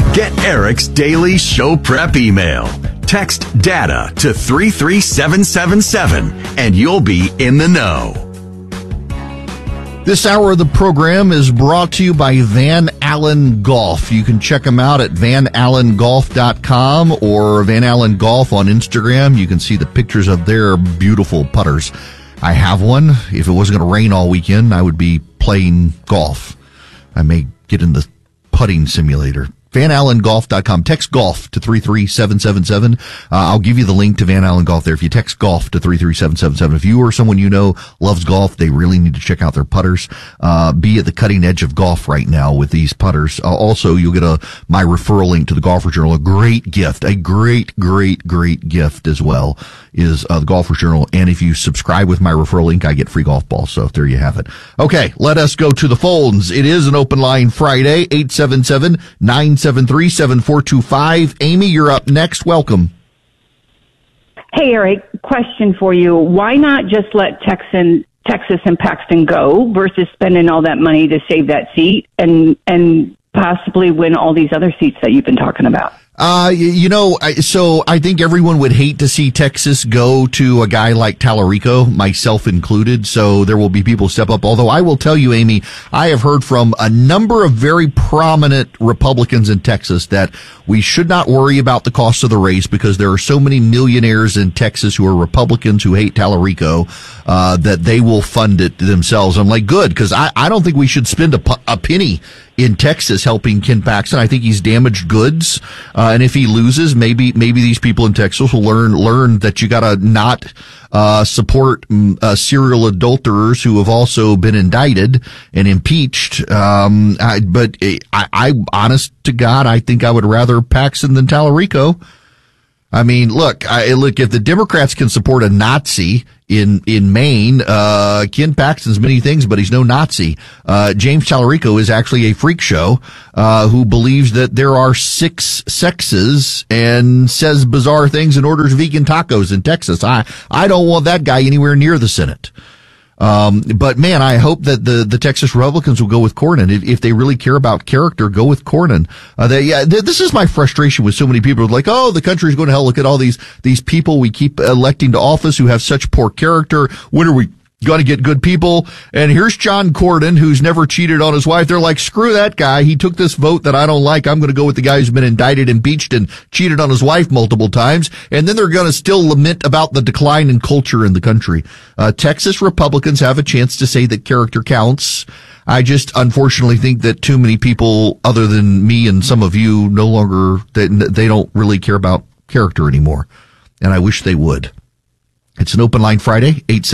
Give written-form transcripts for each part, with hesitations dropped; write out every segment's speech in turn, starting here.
Get Eric's daily show prep email. Text DATA to 33777 and you'll be in the know. This hour of the program is brought to you by Van Allen Golf. You can check them out at vanallengolf.com or Van Allen Golf on Instagram. You can see the pictures of their beautiful putters. I have one. If it wasn't going to rain all weekend, I would be playing golf. I may get in the putting simulator. vanallengolf.com. Text golf to 33777. I'll give you the link to Van Allen Golf there. If you text golf to 33777, if you or someone you know loves golf, they really need to check out their putters. Be at the cutting edge of golf right now with these putters. Also, you'll get my referral link to the Golfer's Journal. A great gift, a great gift as well is the Golfer's Journal. And if you subscribe with my referral link, I get free golf balls. So there you have it. Okay, let us go to the phones. It is an open line Friday, 877-973-7425. Amy, you're up next. Welcome. Hey, Eric, question for you. Why not just let Texas and Paxton go versus spending all that money to save that seat and possibly win all these other seats that you've been talking about? So I think everyone would hate to see Texas go to a guy like Tallarico, myself included. So there will be people step up. Although I will tell you, Amy, I have heard from a number of very prominent Republicans in Texas that we should not worry about the cost of the race because there are so many millionaires in Texas who are Republicans who hate Tallarico, that they will fund it themselves. I'm like, good, because I don't think we should spend a penny in Texas helping Ken Paxton. I think he's damaged goods. And if he loses, maybe these people in Texas will learn that you gotta not, support, serial adulterers who have also been indicted and impeached. But honest to God, I think I would rather Paxton than Tallarico. I mean, look, if the Democrats can support a Nazi in Maine, Ken Paxton's many things, but he's no Nazi. James Tallarico is actually a freak show, who believes that there are 6 sexes and says bizarre things and orders vegan tacos in Texas. I don't want that guy anywhere near the Senate. But man, I hope that the Texas Republicans will go with Cornyn. If they really care about character, go with Cornyn. This is my frustration with so many people like, oh, the country's going to hell. Look at all these people we keep electing to office who have such poor character. When are we going to get good people? And here's John Cornyn, who's never cheated on his wife. They're like, screw that guy. He took this vote that I don't like. I'm going to go with the guy who's been indicted, impeached, and cheated on his wife multiple times. And then they're going to still lament about the decline in culture in the country. Texas Republicans have a chance to say that character counts. I just unfortunately think that too many people, other than me and some of you, no longer, they don't really care about character anymore. And I wish they would. It's an open line Friday,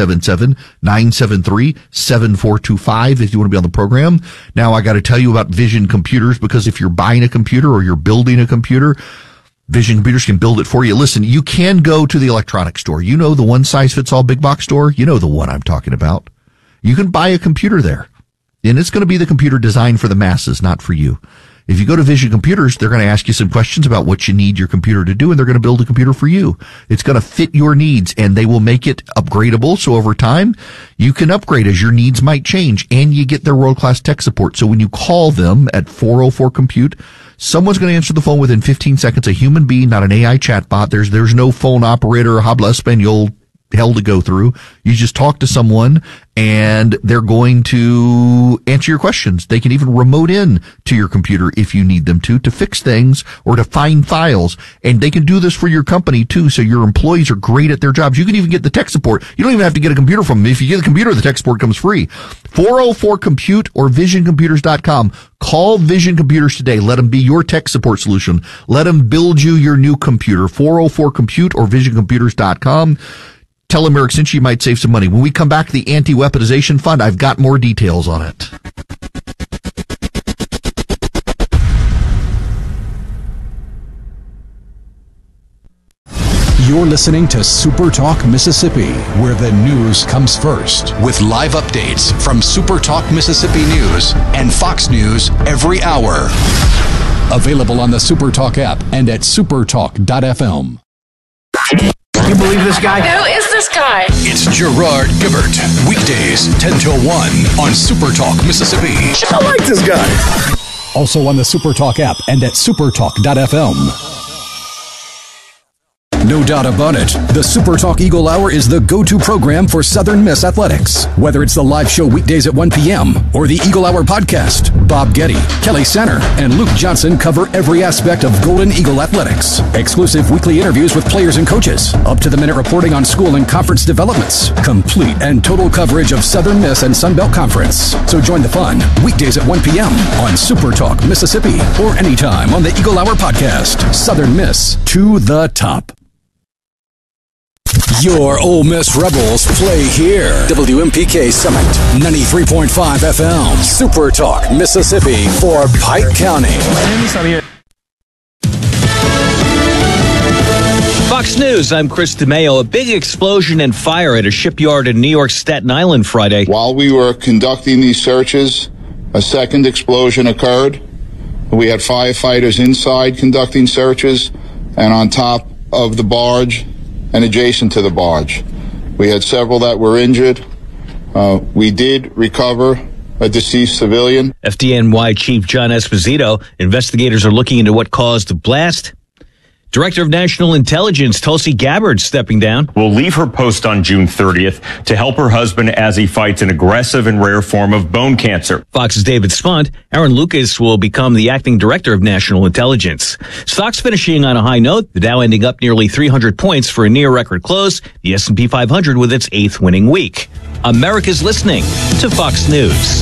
877-973-7425 if you want to be on the program. Now, I got to tell you about Vision Computers, because if you're buying a computer or you're building a computer, Vision Computers can build it for you. Listen, you can go to the electronics store. You know, the one-size-fits-all big box store? You know the one I'm talking about. You can buy a computer there, and it's going to be the computer designed for the masses, not for you. If you go to Vision Computers, they're going to ask you some questions about what you need your computer to do, and they're going to build a computer for you. It's going to fit your needs, and they will make it upgradable. So over time, you can upgrade as your needs might change, and you get their world-class tech support. So when you call them at 404-COMPUTE, someone's going to answer the phone within 15 seconds, a human being, not an AI chatbot. There's no phone operator or habla español hell to go through. You just talk to someone and they're going to answer your questions. They can even remote in to your computer if you need them to fix things or to find files. And they can do this for your company too, so your employees are great at their jobs. You can even get the tech support. You don't even have to get a computer from them. If you get a computer, the tech support comes free. 404-COMPUTE or visioncomputers.com. Call Vision Computers today. Let them be your tech support solution. Let them build you your new computer. 404-COMPUTE or visioncomputers.com. Tell them Eric sent you, might save some money. When we come back to the anti-weaponization fund, I've got more details on it. You're listening to Super Talk Mississippi, where the news comes first. With live updates from Super Talk Mississippi News and Fox News every hour. Available on the Super Talk app and at supertalk.fm. Can you believe this guy? Who is this guy? It's Gerard Gibert. Weekdays, 10 till 1 on Super Talk Mississippi. I like this guy. Also on the SuperTalk app and at supertalk.fm. No doubt about it, the SuperTalk Eagle Hour is the go-to program for Southern Miss athletics. Whether it's the live show weekdays at 1 p.m. or the Eagle Hour podcast, Bob Getty, Kelly Center, and Luke Johnson cover every aspect of Golden Eagle athletics. Exclusive weekly interviews with players and coaches, up-to-the-minute reporting on school and conference developments, complete and total coverage of Southern Miss and Sun Belt Conference. So join the fun weekdays at 1 p.m. on SuperTalk Mississippi or anytime on the Eagle Hour podcast. Southern Miss to the top. Your Ole Miss Rebels play here. WMPK Summit, 93.5 FM. Super Talk, Mississippi for Pike County. Fox News, I'm Chris DeMeo. A big explosion and fire at a shipyard in New York's Staten Island Friday. While we were conducting these searches, a second explosion occurred. We had firefighters inside conducting searches and on top of the barge and adjacent to the barge. We had several that were injured. We did recover a deceased civilian. FDNY Chief John Esposito. Investigators are looking into what caused the blast. Director of National Intelligence Tulsi Gabbard stepping down. Will leave her post on June 30th to help her husband as he fights an aggressive and rare form of bone cancer. Fox's David Spunt. Aaron Lucas will become the acting director of National Intelligence. Stocks finishing on a high note. The Dow ending up nearly 300 points for a near record close. The S&P 500 with its 8th winning week. America's listening to Fox News.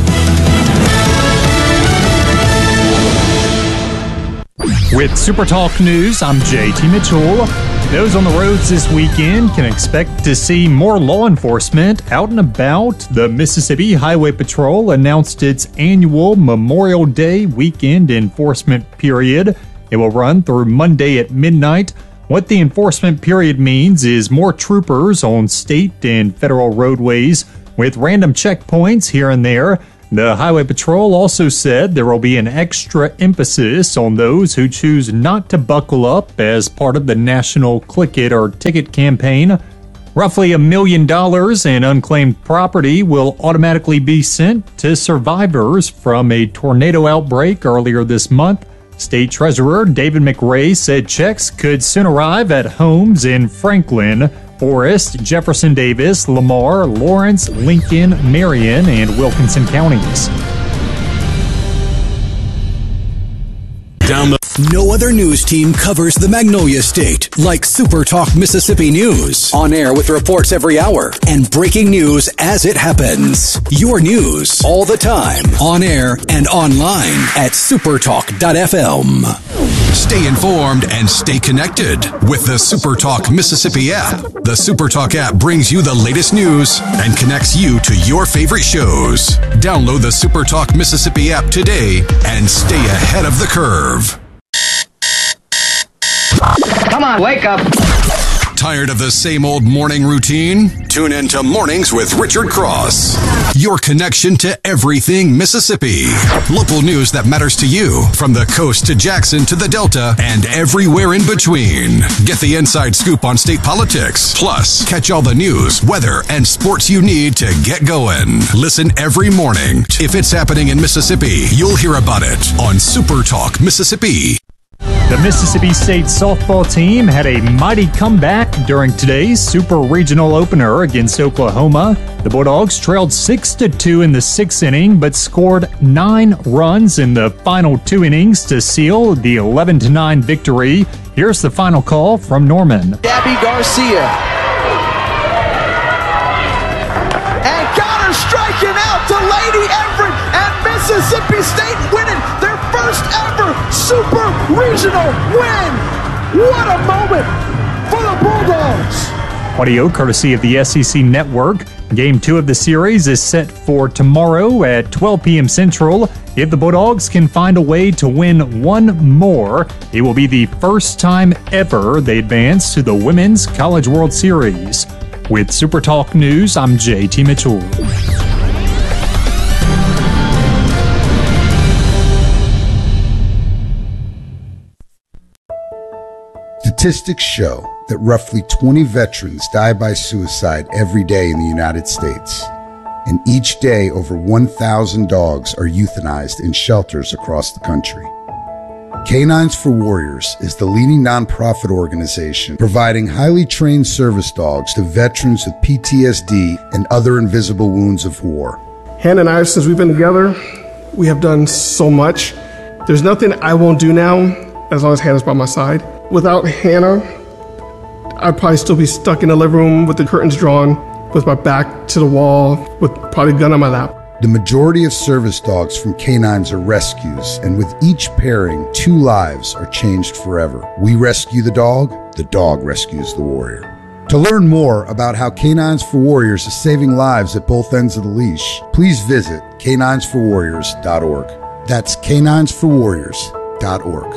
With Super Talk News, I'm JT Mitchell. Those on the roads this weekend can expect to see more law enforcement out and about. The Mississippi Highway Patrol announced its annual Memorial Day weekend enforcement period. It will run through Monday at midnight. What the enforcement period means is more troopers on state and federal roadways with random checkpoints here and there. The Highway Patrol also said there will be an extra emphasis on those who choose not to buckle up as part of the national Click It or Ticket campaign. Roughly $1 million in unclaimed property will automatically be sent to survivors from a tornado outbreak earlier this month. State Treasurer David McRae said checks could soon arrive at homes in Franklin, Forest, Jefferson Davis, Lamar, Lawrence, Lincoln, Marion, and Wilkinson counties. No other news team covers the Magnolia State like Super Talk Mississippi News. On air with reports every hour and breaking news as it happens. Your news all the time. On air and online at supertalk.fm. Stay informed and stay connected with the Super Talk Mississippi app. The Super Talk app brings you the latest news and connects you to your favorite shows. Download the Super Talk Mississippi app today and stay ahead of the curve. Come on, wake up. Tired of the same old morning routine? Tune in to Mornings with Richard Cross. Your connection to everything Mississippi. Local news that matters to you, from the coast to Jackson to the Delta and everywhere in between. Get the inside scoop on state politics. Plus, catch all the news, weather, and sports you need to get going. Listen every morning. If it's happening in Mississippi, you'll hear about it on Super Talk Mississippi. The Mississippi State softball team had a mighty comeback during today's Super Regional opener against Oklahoma. The Bulldogs trailed 6-2 in the 6th inning, but scored 9 runs in the final 2 innings to seal the 11-9 victory. Here's the final call from Norman. Gabby Garcia. And got her striking out to Lady Everett, and Mississippi State winning their first ever Super Regional win. What a moment for the Bulldogs. Audio courtesy of the SEC Network. Game 2 of the series is set for tomorrow at 12 p.m. Central. If the Bulldogs can find a way to win one more, it will be the first time ever they advance to the Women's College World Series. With Super Talk News, I'm JT Mitchell. Statistics show that roughly 20 veterans die by suicide every day in the United States. and each day over 1,000 dogs are euthanized in shelters across the country. Canines for Warriors is the leading nonprofit organization providing highly trained service dogs to veterans with PTSD and other invisible wounds of war. Hannah and I, since we've been together, we have done so much. There's nothing I won't do now as long as Hannah's by my side. Without Hannah, I'd probably still be stuck in the living room with the curtains drawn, with my back to the wall, with probably a gun on my lap. The majority of service dogs from canines are rescues, and with each pairing, 2 lives are changed forever. We rescue the dog rescues the warrior. To learn more about how Canines for Warriors is saving lives at both ends of the leash, please visit caninesforwarriors.org. That's caninesforwarriors.org.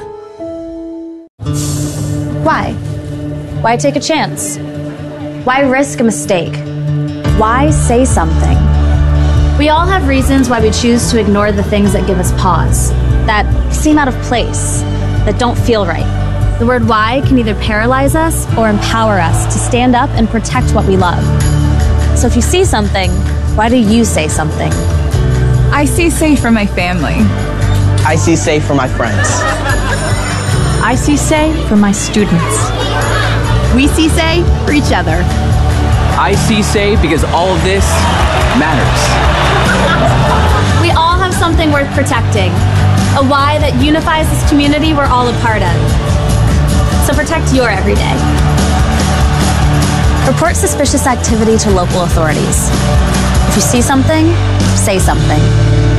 Why? Why take a chance? Why risk a mistake? Why say something? We all have reasons why we choose to ignore the things that give us pause, that seem out of place, that don't feel right. The word why can either paralyze us or empower us to stand up and protect what we love. So if you see something, why do you say something? I see safe for my family. I see safe for my friends. I see say for my students. We see say for each other. I see say because all of this matters. We all have something worth protecting, a why that unifies this community we're all a part of. So protect your everyday. Report suspicious activity to local authorities. If you see something, say something.